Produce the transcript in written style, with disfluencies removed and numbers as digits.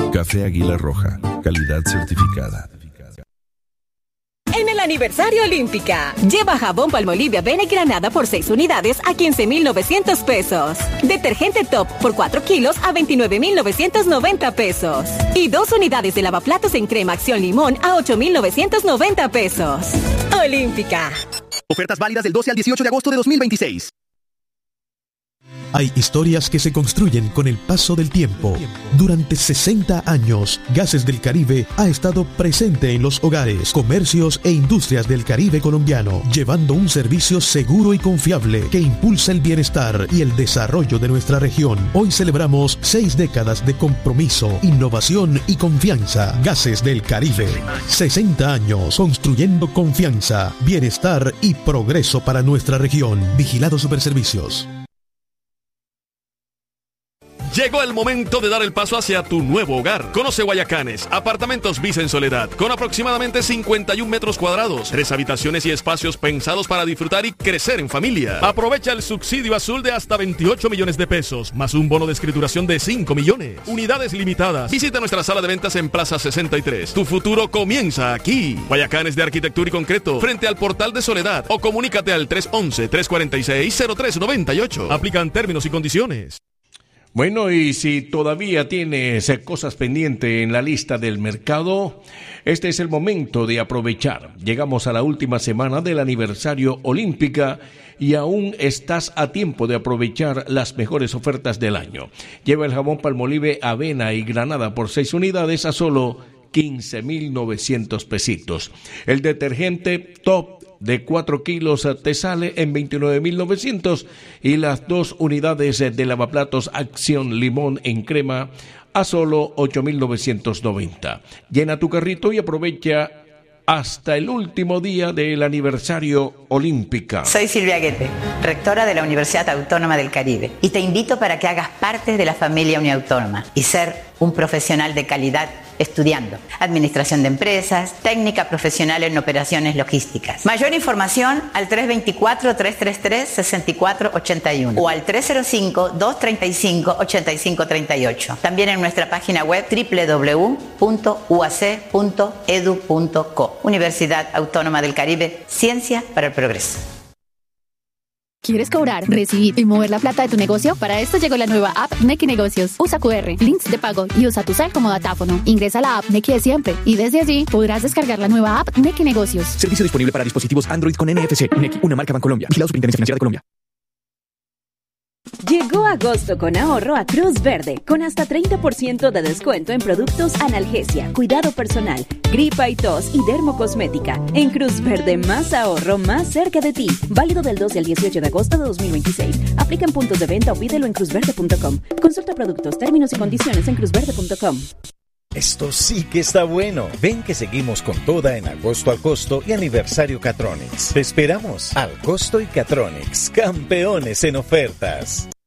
Café Águila Roja, calidad certificada. En el aniversario Olímpica, lleva jabón Palmolive Avena y Granada por 6 unidades a 15,900 pesos. Detergente Top por 4 kilos a 29,990 pesos. Y 2 unidades de lavaplatos en crema Acción Limón a 8,990 pesos. Olímpica. Ofertas válidas del 12 al 18 de agosto de 2026. Hay historias que se construyen con el paso del tiempo. Durante 60 años, Gases del Caribe ha estado presente en los hogares, comercios e industrias del Caribe colombiano, llevando un servicio seguro y confiable que impulsa el bienestar y el desarrollo de nuestra región. Hoy celebramos 6 décadas de compromiso, innovación y confianza. Gases del Caribe. 60 años construyendo confianza, bienestar y progreso para nuestra región. Vigilado Superservicios. Llegó el momento de dar el paso hacia tu nuevo hogar. Conoce Guayacanes, apartamentos Visa en Soledad, con aproximadamente 51 metros cuadrados, 3 habitaciones y espacios pensados para disfrutar y crecer en familia. Aprovecha el subsidio azul de hasta 28 millones de pesos, más un bono de escrituración de 5 millones. Unidades limitadas. Visita nuestra sala de ventas en Plaza 63. Tu futuro comienza aquí. Guayacanes de Arquitectura y Concreto, frente al Portal de Soledad, o comunícate al 311-346-0398. Aplican términos y condiciones. Bueno, y si todavía tienes cosas pendientes en la lista del mercado, este es el momento de aprovechar. Llegamos a la última semana del aniversario Olímpica y aún estás a tiempo de aprovechar las mejores ofertas del año. Lleva el jabón Palmolive Avena y Granada por 6 unidades a solo 15,900 pesitos. El detergente Top de 4 kilos te sale en 29,900 y las 2 unidades de lavaplatos Acción Limón en crema a solo 8,990. Llena tu carrito y aprovecha hasta el último día del aniversario Olímpica. Soy Silvia Guete, rectora de la Universidad Autónoma del Caribe, y te invito para que hagas parte de la familia Uniautónoma y ser un profesional de calidad estudiando administración de empresas, técnica profesional en operaciones logísticas. Mayor información al 324-333-6481 o al 305-235-8538. También en nuestra página web www.uac.edu.co. Universidad Autónoma del Caribe, Ciencia para el Progreso. ¿Quieres cobrar, recibir y mover la plata de tu negocio? Para esto llegó la nueva app Nequi Negocios. Usa QR, links de pago y usa tu cel como datáfono. Ingresa a la app Nequi de siempre y desde allí podrás descargar la nueva app Nequi Negocios. Servicio disponible para dispositivos Android con NFC. Nequi, una marca Bancolombia. Vigilado Superintendencia Financiera de Colombia. Llegó agosto con ahorro a Cruz Verde, con hasta 30% de descuento en productos analgesia, cuidado personal, gripa y tos y dermocosmética. En Cruz Verde, más ahorro más cerca de ti. Válido del 12 al 18 de agosto de 2026. Aplica en puntos de venta o pídelo en cruzverde.com. Consulta productos, términos y condiciones en cruzverde.com. Esto sí que está bueno. Ven que seguimos con toda en Agosto al Costo y Aniversario Catronics. Te esperamos. Al Costo y Catronics, campeones en ofertas.